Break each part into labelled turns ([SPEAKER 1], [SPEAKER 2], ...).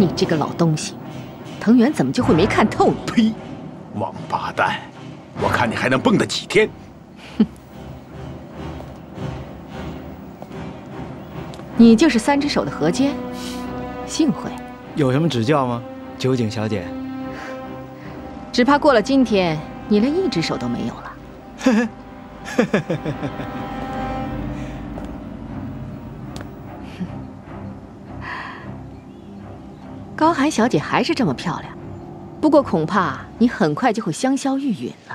[SPEAKER 1] 你这个老东西，藤原怎么就会没看透你？
[SPEAKER 2] 呸！王八蛋！我看你还能蹦跶几天？
[SPEAKER 1] 哼！你就是三只手的河间，幸会。
[SPEAKER 3] 有什么指教吗，酒井小姐？
[SPEAKER 1] 只怕过了今天，你连一只手都没有了。
[SPEAKER 3] 呵呵，呵呵呵呵。
[SPEAKER 1] 高寒小姐还是这么漂亮，不过恐怕你很快就会香消玉殒了。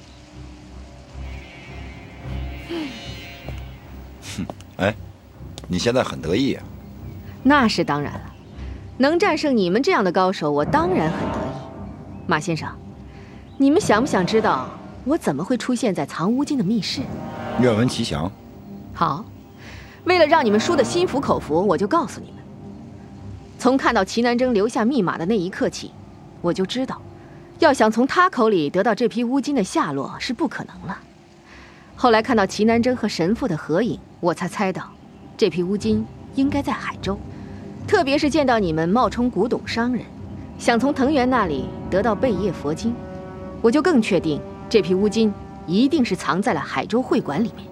[SPEAKER 4] 哼，哎，你现在很得意啊？
[SPEAKER 1] 那是当然了，能战胜你们这样的高手，我当然很得意。马先生，你们想不想知道我怎么会出现在藏乌金的密室？
[SPEAKER 4] 愿闻其详。
[SPEAKER 1] 好，为了让你们输得心服口服，我就告诉你们。从看到齐南征留下密码的那一刻起，我就知道，要想从他口里得到这批乌金的下落是不可能了。后来看到齐南征和神父的合影，我才猜到，这批乌金应该在海州，特别是见到你们冒充古董商人，想从藤原那里得到贝叶佛金，我就更确定这批乌金一定是藏在了海州会馆里面。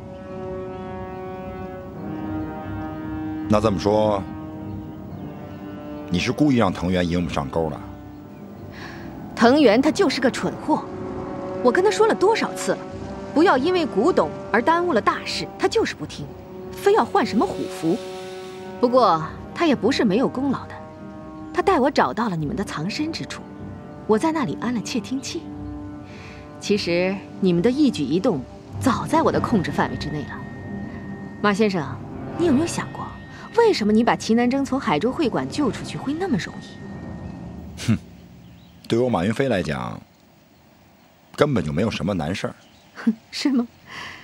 [SPEAKER 4] 那这么说，你是故意让藤原引我们上钩的？
[SPEAKER 1] 藤原他就是个蠢货，我跟他说了多少次了，不要因为古董而耽误了大事，他就是不听，非要换什么虎符。不过他也不是没有功劳的，他带我找到了你们的藏身之处，我在那里安了窃听器。其实你们的一举一动早在我的控制范围之内了。马先生，你有没有想过，为什么你把齐南征从海州会馆救出去会那么容易？
[SPEAKER 4] 哼，对我马云飞来讲，根本就没有什么难事儿。
[SPEAKER 1] 哼，是吗？